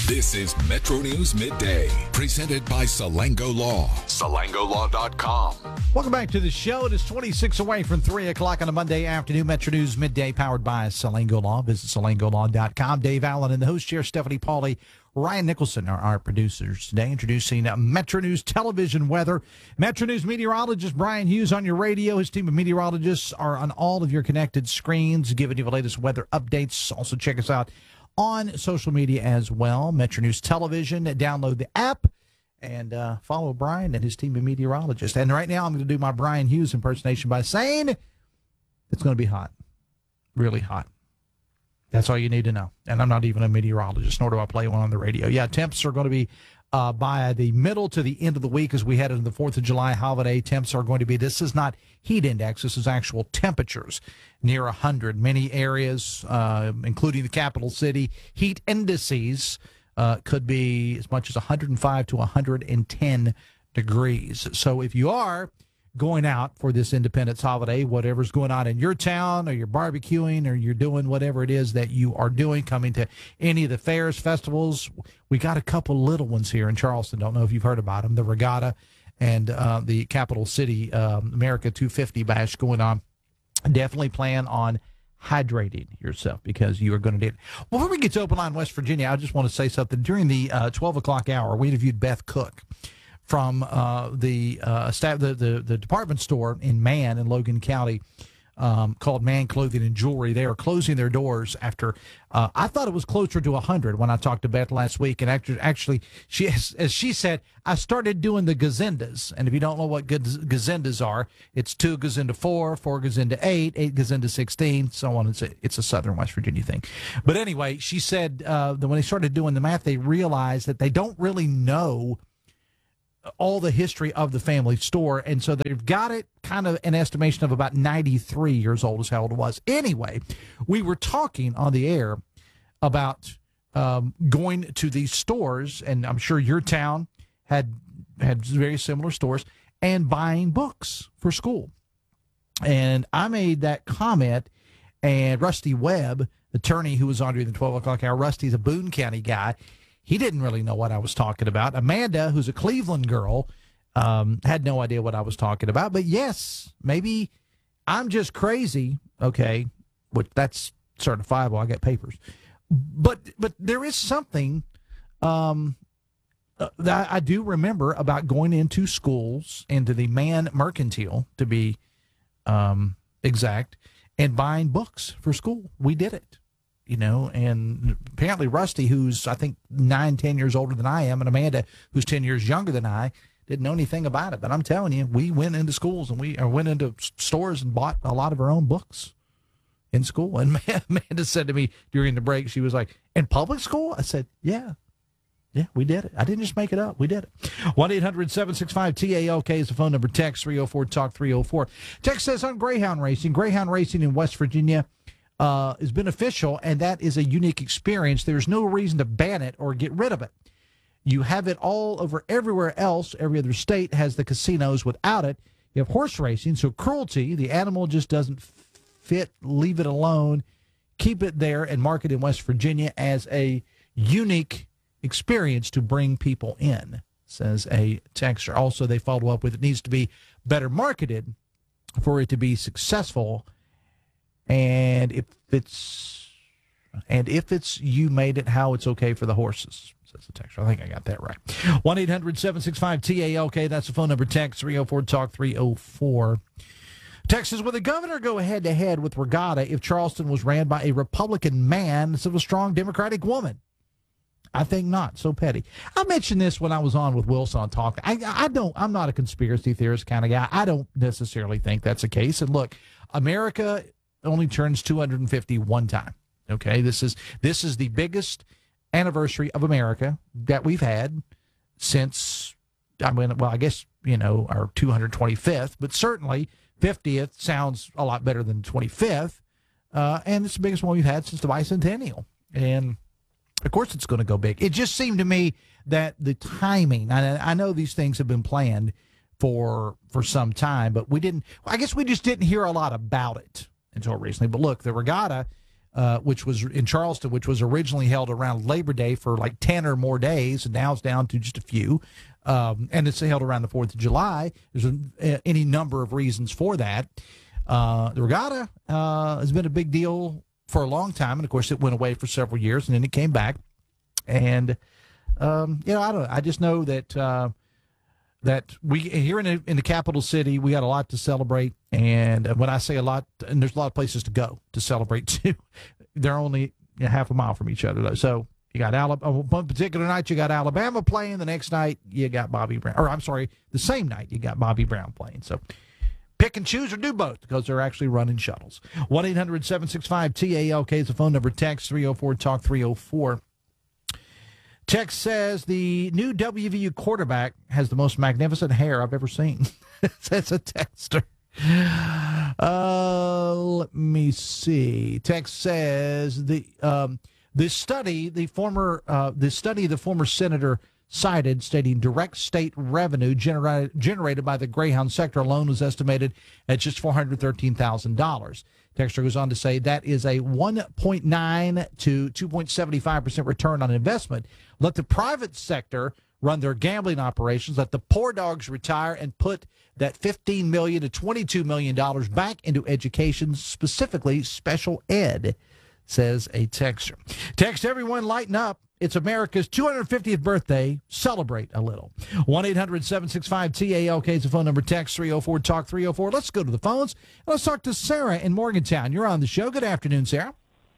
This is Metro News Midday, presented by Salango Law. SalangoLaw.com. Welcome back to the show. It is 26 away from 3 o'clock on a Monday afternoon. Metro News Midday, powered by Salango Law. Visit SalangoLaw.com. Dave Allen in the host chair, Stephanie Pauly, Ryan Nicholson are our producers today. Introducing Metro News television weather. Metro News meteorologist Brian Hughes on your radio. His team of meteorologists are on all of your connected screens, giving you the latest weather updates. Also, check us out on social media as well. Metro News Television. Download the app and follow Brian and his team of meteorologists. And right now I'm going to do my Brian Hughes impersonation by saying it's going to be hot. Really hot. That's all you need to know. And I'm not even a meteorologist, nor do I play one on the radio. Yeah, temps are going to be by the middle to the end of the week as we head into the 4th of July holiday. Temps are going to be, this is not heat index, this is actual temperatures near 100. Many areas, including the capital city, heat indices could be as much as 105 to 110 degrees. So if you are going out for this Independence holiday, whatever's going on in your town, or you're barbecuing, or you're doing whatever it is that you are doing, coming to any of the fairs, festivals, we got a couple little ones here in Charleston. Don't know if you've heard about them. The Regatta and the Capital City America 250 Bash going on. Definitely plan on hydrating yourself because you are going to need it. Well, before we get to Open Line West Virginia, I just want to say something. During the 12 o'clock hour, we interviewed Beth Cook from the department store in Mann in Logan County called Mann Clothing and Jewelry. They are closing their doors after I thought it was closer to 100 when I talked to Beth last week. And actually, as she said, I started doing the gazendas. And if you don't know what gazendas are, it's 2 goes into 4, 4 goes into 8, 8 goes into 16, so on. It's a Southern West Virginia thing. But anyway, she said that when they started doing the math, they realized that they don't really know all the history of the family store, and so they've got it kind of an estimation of about 93 years old is how old it was. Anyway, we were talking on the air about going to these stores, and I'm sure your town had very similar stores, and buying books for school. And I made that comment, and Rusty Webb, attorney who was on during the 12 o'clock hour, Rusty's a Boone County guy, he didn't really know what I was talking about. Amanda, who's a Cleveland girl, had no idea what I was talking about. But yes, maybe I'm just crazy. Okay, which that's certifiable. I got papers. But there is something that I do remember about going into schools, into the Mann Mercantile, to be exact, and buying books for school. We did it. You know, and apparently Rusty, who's, I think, 9-10 years older than I am, and Amanda, who's 10 years younger than I, didn't know anything about it. But I'm telling you, we went into schools and we went into stores and bought a lot of our own books in school. And Amanda said to me during the break, she was like, in public school? I said, yeah, we did it. I didn't just make it up. We did it. 1-800-765-TALK is the phone number. Text 304-TALK-304. Text says on Greyhound Racing in West Virginia is beneficial, and that is a unique experience. There's no reason to ban it or get rid of it. You have it all over everywhere else. Every other state has the casinos without it. You have horse racing, so cruelty, the animal just doesn't fit, leave it alone, keep it there, and market in West Virginia as a unique experience to bring people in, says a texter. Also, they follow up with it needs to be better marketed for it to be successful. And if it's you made it, how it's okay for the horses, says the texter. I think I got that right. 1-800-765-TALK. That's the phone number. Text 304-TALK-304. Text says, will the governor go head-to-head with Regatta if Charleston was ran by a Republican man instead of a strong Democratic woman? I think not. So petty. I mentioned this when I was on with Wilson Talk. I'm not a conspiracy theorist kind of guy. I don't necessarily think that's the case. And look, America only turns 250 one time. Okay, this is the biggest anniversary of America that we've had since, I guess, our 225th, but certainly 50th sounds a lot better than 25th, and it's the biggest one we've had since the bicentennial. And of course, it's going to go big. It just seemed to me that the timing. I know these things have been planned for some time, but we didn't. I guess we just didn't hear a lot about it until recently. But look, the Regatta which was in Charleston, which was originally held around Labor Day for like 10 or more days, and now it's down to just a few. And it's held around the 4th of July. There's any number of reasons for that. The regatta has been a big deal for a long time, and of course it went away for several years, and then it came back. And I don't know. I just know that that we here in the capital city, we got a lot to celebrate. And when I say a lot, and there's a lot of places to go to celebrate too. They're only half a mile from each other, though. So you got Alabama. One particular night you got Alabama playing. The next night you got Bobby Brown. Or I'm sorry, the same night you got Bobby Brown playing. So pick and choose or do both because they're actually running shuttles. 1-800-765-TALK is the phone number. Text 304-TALK 304. Text says the new WVU quarterback has the most magnificent hair I've ever seen. That's a texter. Let me see. Text says the study the former senator cited, stating direct state revenue generated by the Greyhound sector alone was estimated at just $413,000. Texter goes on to say that is a 1.9 to 2.75% return on investment. Let the private sector run their gambling operations, let the poor dogs retire, and put that $15 million to $22 million back into education, specifically special ed, says a texter. Text everyone, lighten up. It's America's 250th birthday. Celebrate a little. 1-800-765-TALK is the phone number. Text 304-TALK 304. Let's go to the phones. Let's talk to Sarah in Morgantown. You're on the show. Good afternoon, Sarah.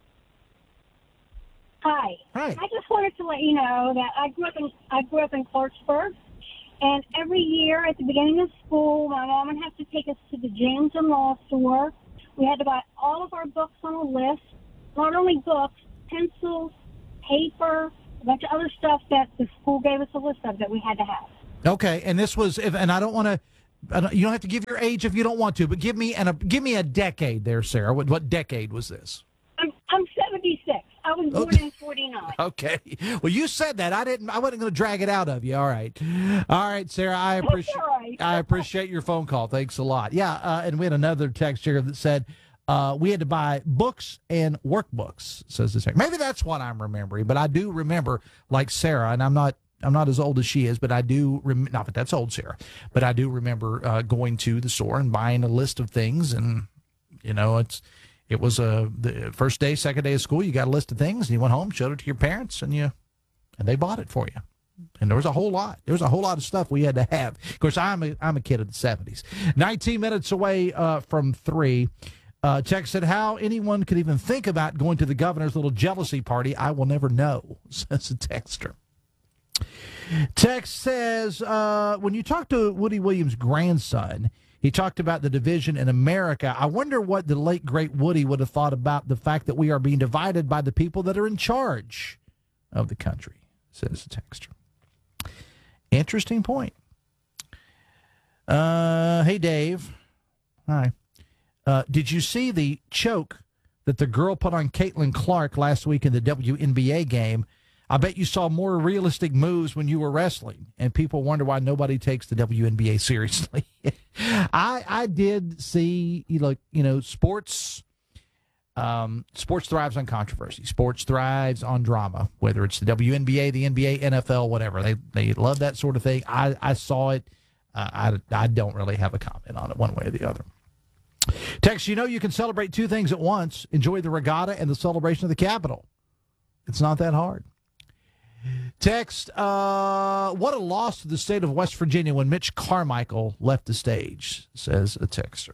Hi. Hi. I just wanted to let you know that I grew up in Clarksburg, and every year at the beginning of school, my mom would have to take us to the James and Law store. We had to buy all of our books on a list. Not only books, pencils, paper, a bunch of other stuff that the school gave us a list of that we had to have. Okay, and this was, and I don't want to. You don't have to give your age if you don't want to, but give me a decade there, Sarah. What decade was this? I'm 76. I was born in 49. Okay. Well, you said that. I wasn't going to drag it out of you. All right, Sarah. I appreciate your phone call. Thanks a lot. Yeah, and we had another text here that said, we had to buy books and workbooks, says this. Maybe that's what I'm remembering, but I do remember, like Sarah, and I'm not as old as she is, but I do not that that's old Sarah, but I do remember going to the store and buying a list of things, and it was the first day, second day of school, you got a list of things, and you went home, showed it to your parents, and they bought it for you. And there was a whole lot. There was a whole lot of stuff we had to have. Of course, I'm a kid of the 70s. 19 minutes away from 3. Text said, how anyone could even think about going to the governor's little jealousy party, I will never know, says a texter. Text says, when you talk to Woody Williams' grandson, he talked about the division in America. I wonder what the late, great Woody would have thought about the fact that we are being divided by the people that are in charge of the country, says the texter. Interesting point. Hey, Dave. Hi. Did you see the choke that the girl put on Caitlin Clark last week in the WNBA game? I bet you saw more realistic moves when you were wrestling, and people wonder why nobody takes the WNBA seriously. I did see, sports. Sports thrives on controversy. Sports thrives on drama, whether it's the WNBA, the NBA, NFL, whatever. They love that sort of thing. I saw it. I don't really have a comment on it one way or the other. Text, you can celebrate two things at once. Enjoy the regatta and the celebration of the Capitol. It's not that hard. Text, what a loss to the state of West Virginia when Mitch Carmichael left the stage, says a texter.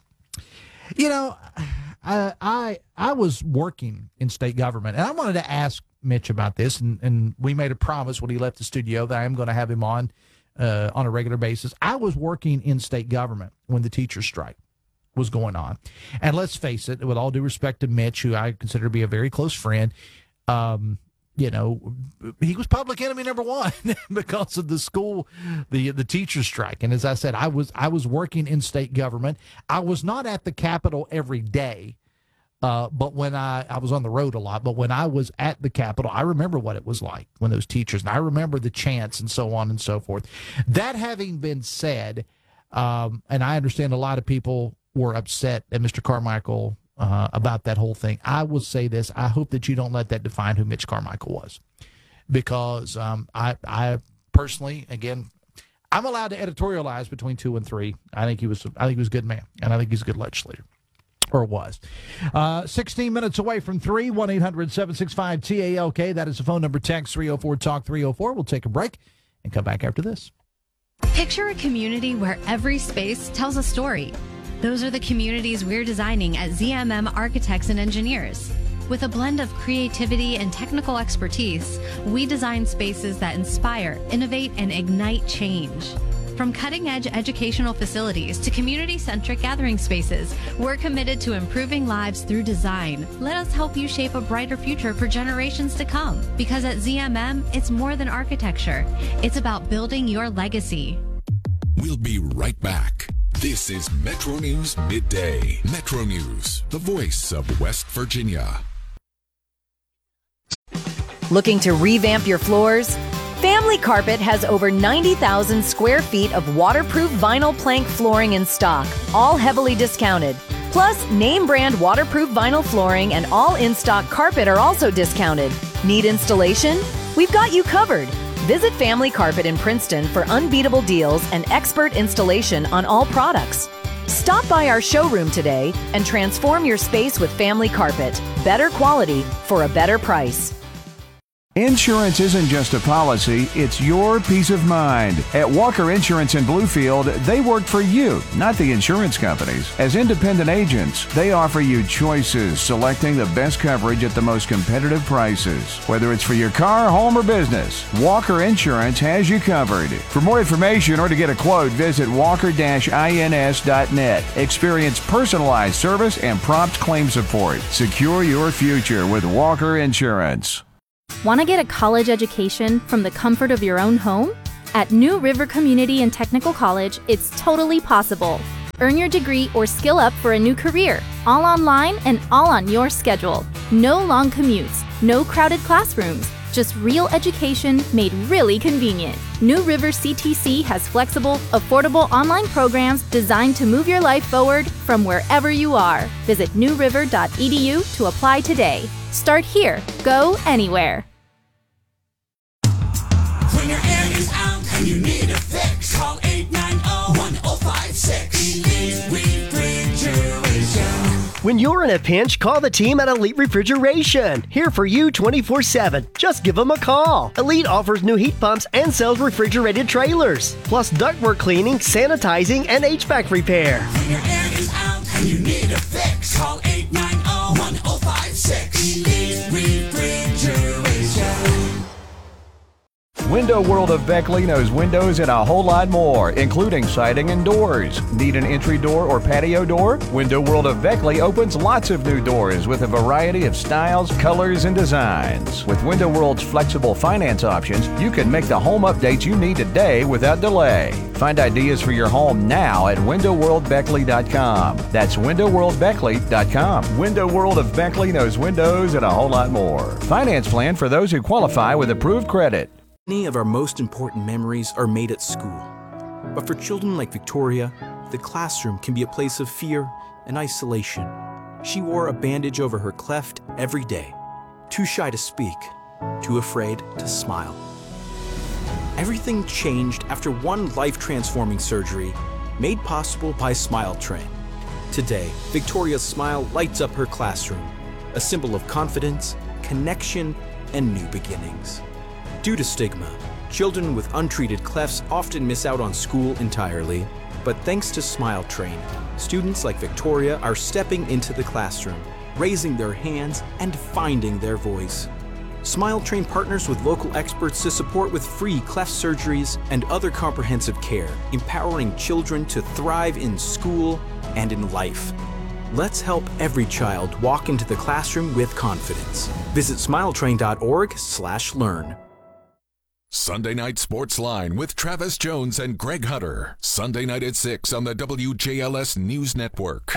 I was working in state government, and I wanted to ask Mitch about this, and we made a promise when he left the studio that I am going to have him on a regular basis. I was working in state government when the teacher strike was going on. And let's face it, with all due respect to Mitch, who I consider to be a very close friend, he was public enemy number one because of the school, the teacher strike. And as I said, I was working in state government. I was not at the Capitol every day, but when I was on the road a lot. But when I was at the Capitol, I remember what it was like when those teachers, and I remember the chants and so on and so forth. That having been said, and I understand a lot of people were upset that Mr. Carmichael about that whole thing. I will say this. I hope that you don't let that define who Mitch Carmichael was, because I personally, again, I'm allowed to editorialize between 2 and 3. I think he was a good man, and I think he's a good legislator, or was. 16 minutes away from 3, 1-800-765-TALK. That is the phone number. Text 304-TALK-304. We'll take a break and come back after this. Picture a community where every space tells a story. Those are the communities we're designing at ZMM Architects and Engineers. With a blend of creativity and technical expertise, we design spaces that inspire, innovate, and ignite change. From cutting-edge educational facilities to community-centric gathering spaces, we're committed to improving lives through design. Let us help you shape a brighter future for generations to come. Because at ZMM, it's more than architecture. It's about building your legacy. We'll be right back. This is Metro News Midday. Metro News, the voice of West Virginia. Looking to revamp your floors? Family Carpet has over 90,000 square feet of waterproof vinyl plank flooring in stock, all heavily discounted. Plus, name brand waterproof vinyl flooring and all in-stock carpet are also discounted. Need installation? We've got you covered. Visit Family Carpet in Princeton for unbeatable deals and expert installation on all products. Stop by our showroom today and transform your space with Family Carpet. Better quality for a better price. Insurance isn't just a policy, it's your peace of mind. At Walker Insurance in Bluefield, they work for you, not the insurance companies. As independent agents, they offer you choices, selecting the best coverage at the most competitive prices. Whether it's for your car, home, or business, Walker Insurance has you covered. For more information or to get a quote, visit walker-ins.net. Experience personalized service and prompt claim support. Secure your future with Walker Insurance. Want to get a college education from the comfort of your own home? At New River Community and Technical College, it's totally possible. Earn your degree or skill up for a new career, all online and all on your schedule. No long commutes, no crowded classrooms, just real education made really convenient. New River CTC has flexible, affordable online programs designed to move your life forward from wherever you are. Visit newriver.edu to apply today. Start here. Go anywhere. When your air is out and you need a fix, call 890-1056. Elite Refrigeration. When you're in a pinch, call the team at Elite Refrigeration. Here for you 24/7. Just give them a call. Elite offers new heat pumps and sells refrigerated trailers, plus ductwork cleaning, sanitizing, and HVAC repair. When your air is out and you need a fix, call 890-1056. Elite Refrigeration. Window World of Beckley knows windows and a whole lot more, including siding and doors. Need an entry door or patio door? Window World of Beckley opens lots of new doors with a variety of styles, colors, and designs. With Window World's flexible finance options, you can make the home updates you need today without delay. Find ideas for your home now at windowworldbeckley.com. That's windowworldbeckley.com. Window World of Beckley knows windows and a whole lot more. Finance plan for those who qualify with approved credit. Many of our most important memories are made at school. But for children like Victoria, the classroom can be a place of fear and isolation. She wore a bandage over her cleft every day, too shy to speak, too afraid to smile. Everything changed after one life-transforming surgery made possible by Smile Train. Today, Victoria's smile lights up her classroom, a symbol of confidence, connection, and new beginnings. Due to stigma, children with untreated clefts often miss out on school entirely. But thanks to Smile Train, students like Victoria are stepping into the classroom, raising their hands, and finding their voice. Smile Train partners with local experts to support with free cleft surgeries and other comprehensive care, empowering children to thrive in school and in life. Let's help every child walk into the classroom with confidence. Visit smiletrain.org/learn. Sunday Night Sports Line with Travis Jones and Greg Hunter. Sunday night at 6 on the WJLS News Network.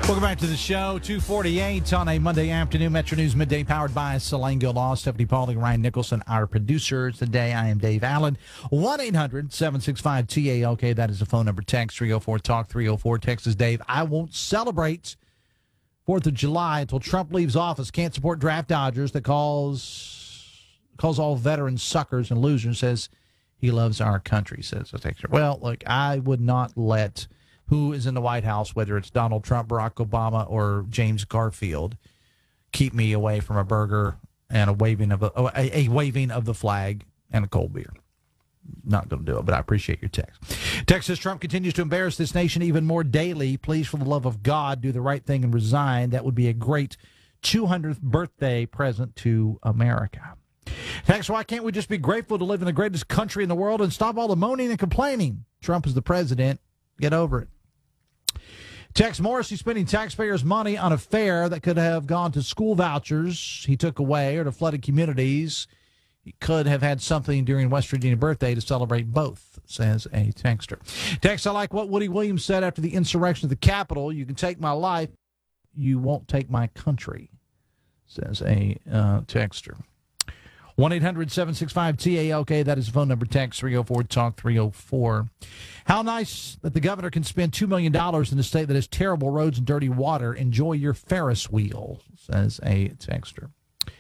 Welcome back to the show. 2:48 on a Monday afternoon. Metro News Midday powered by Salango Law. Stephanie Pauly, Ryan Nicholson, our producers today. I am Dave Allen. 1-800-765-TALK. That is the phone number. Text 304-TALK 304. Text is Dave. I won't celebrate 4th of July until Trump leaves office. Can't support draft dodgers that calls all veterans suckers and losers. Says he loves our country. Says a texter. Well, look, I would not let who is in the White House, whether it's Donald Trump, Barack Obama, or James Garfield, keep me away from a burger and a waving of the flag and a cold beer. Not going to do it, but I appreciate your text. Text says Trump continues to embarrass this nation even more daily. Please, for the love of God, do the right thing and resign. That would be a great 200th birthday present to America. Text, why can't we just be grateful to live in the greatest country in the world and stop all the moaning and complaining? Trump is the president. Get over it. Tex Morrissey spending taxpayers' money on a fair that could have gone to school vouchers he took away or to flooded communities. He could have had something during West Virginia birthday to celebrate both, says a texter. Tex, I like what Woody Williams said after the insurrection of the Capitol. You can take my life, you won't take my country, says a texter. 1-800-765-TALK. That is the phone number. Text 304-TALK 304. How nice that the governor can spend $2 million in a state that has terrible roads and dirty water. Enjoy your Ferris wheel, says a texter.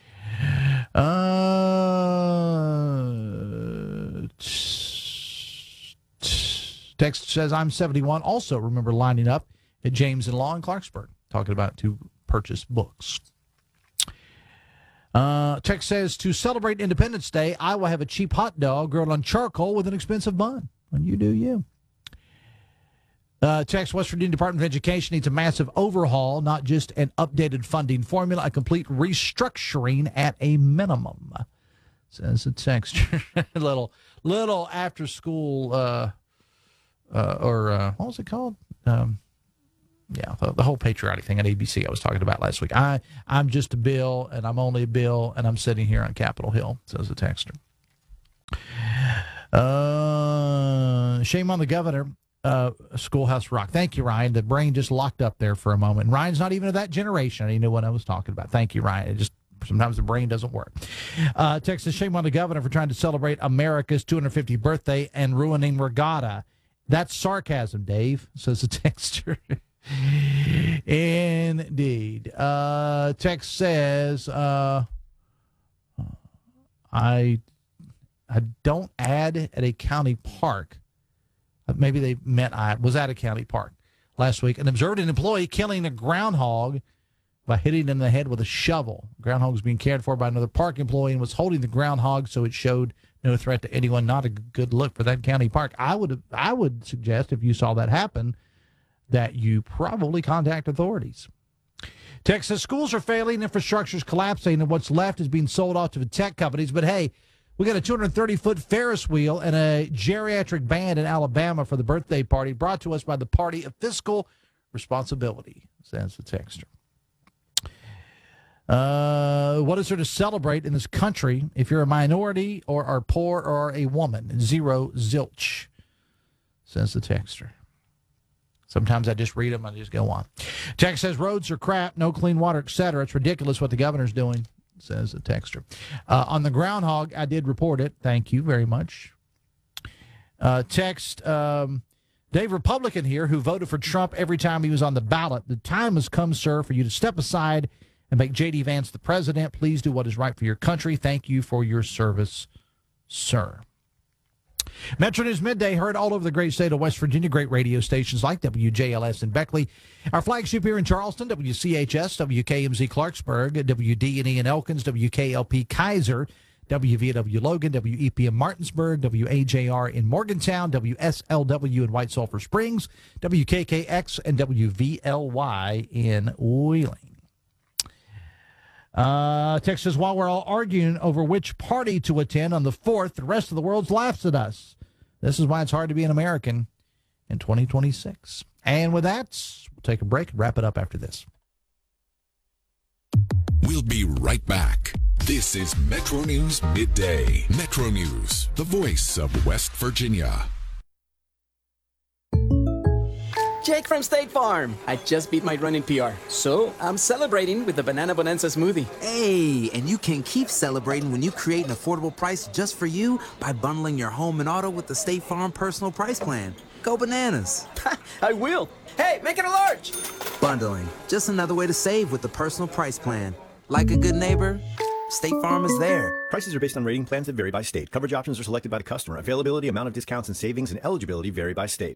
Text says, I'm 71. Also remember lining up at James and Law in Clarksburg, talking about to purchase books. Text says, to celebrate Independence Day, I will have a cheap hot dog grilled on charcoal with an expensive bun. And you do you. Text, West Virginia Department of Education needs a massive overhaul, not just an updated funding formula, a complete restructuring at a minimum, says the texter. little after school, what was it called? Yeah, the whole patriotic thing at ABC I was talking about last week. I'm just a bill, and I'm only a bill, and I'm sitting here on Capitol Hill, says the texter. Shame on the governor. Schoolhouse Rock. Thank you, Ryan. The brain just locked up there for a moment. Ryan's not even of that generation. He knew what I was talking about. Thank you, Ryan. It just sometimes the brain doesn't work. Texas, shame on the governor for trying to celebrate America's 250th birthday and ruining regatta. That's sarcasm, Dave, says the texter. Indeed. Text says, I don't add at a county park. Maybe they meant I was at a county park last week and observed an employee killing a groundhog by hitting him in the head with a shovel. The groundhog was being cared for by another park employee and was holding the groundhog, so it showed no threat to anyone. Not a good look for that county park. I would suggest, if you saw that happen, that you probably contact authorities. Texas schools are failing, infrastructure's collapsing, and what's left is being sold off to the tech companies. But hey, we got a 230-foot Ferris wheel and a geriatric band in Alabama for the birthday party, brought to us by the Party of Fiscal Responsibility, says the texter. What is there to celebrate in this country if you're a minority or are poor or a woman? Zero zilch, says the texter. Sometimes I just read them and I just go on. Text says roads are crap, no clean water, etc. It's ridiculous what the governor's doing, says the texter. On the groundhog, I did report it. Thank you very much. Text, Dave, Republican here, who voted for Trump every time he was on the ballot. The time has come, sir, for you to step aside and make J.D. Vance the president. Please do what is right for your country. Thank you for your service, sir. Metro News Midday, heard all over the great state of West Virginia. Great radio stations like WJLS in Beckley. Our flagship here in Charleston, WCHS, WKMZ Clarksburg, WD&E in Elkins, WKLP Kaiser, WVW Logan, WEPM Martinsburg, WAJR in Morgantown, WSLW in White Sulphur Springs, WKKX, and WVLY in Wheeling. Text says, while we're all arguing over which party to attend on the 4th, the rest of the world laughs at us. This is why it's hard to be an American in 2026. And with that, we'll take a break and wrap it up after this. We'll be right back. This is Metro News Midday. Metro News, the voice of West Virginia. Jake from State Farm. I just beat my running PR, so I'm celebrating with the Banana Bonanza smoothie. Hey, and you can keep celebrating when you create an affordable price just for you by bundling your home and auto with the State Farm Personal Price Plan. Go bananas. I will. Hey, make it a large. Bundling, just another way to save with the Personal Price Plan. Like a good neighbor, State Farm is there. Prices are based on rating plans that vary by state. Coverage options are selected by the customer. Availability, amount of discounts and savings, and eligibility vary by state.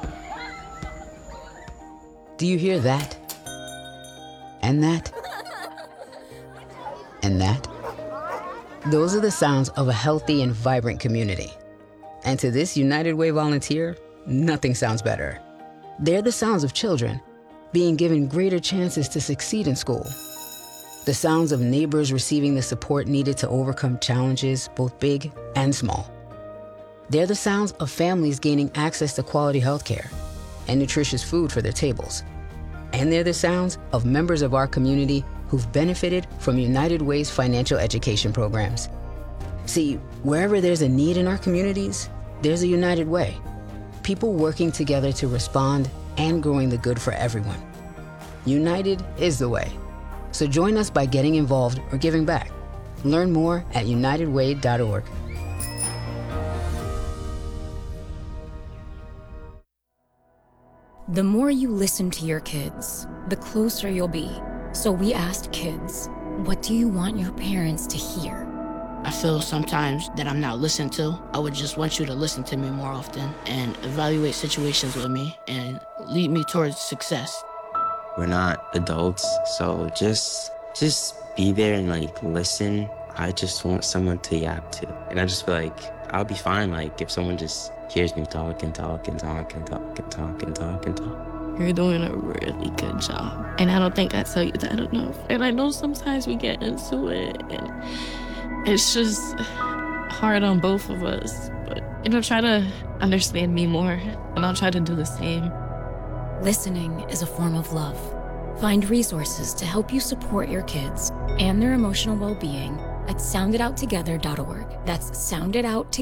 Do you hear that? And that? And that? Those are the sounds of a healthy and vibrant community. And to this United Way volunteer, nothing sounds better. They're the sounds of children being given greater chances to succeed in school. The sounds of neighbors receiving the support needed to overcome challenges, both big and small. They're the sounds of families gaining access to quality healthcare and nutritious food for their tables. And they're the sounds of members of our community who've benefited from United Way's financial education programs. See, wherever there's a need in our communities, there's a United Way. People working together to respond and growing the good for everyone. United is the way. So join us by getting involved or giving back. Learn more at unitedway.org. The more you listen to your kids, the closer you'll be. So we asked kids, what do you want your parents to hear? I feel sometimes that I'm not listened to. I would just want you to listen to me more often and evaluate situations with me and lead me towards success. We're not adults, so just be there and listen. I just want someone to yap to. And I just feel like I'll be fine if someone just hears me talk and talk and talk and talk and talk and talk and talk. You're doing a really good job. And I don't think I tell you that enough. And I know sometimes we get into it and it's just hard on both of us. But try to understand me more and I'll try to do the same. Listening is a form of love. Find resources to help you support your kids and their emotional well-being at sounditouttogether.org. That's sounditouttogether.org.